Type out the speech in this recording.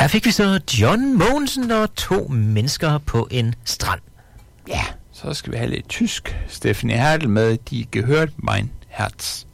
Her fik vi så John Mogensen og 2 mennesker på en strand. Ja, så skal vi have lidt tysk. Stephanie Hertel med Die gehört mein Herz.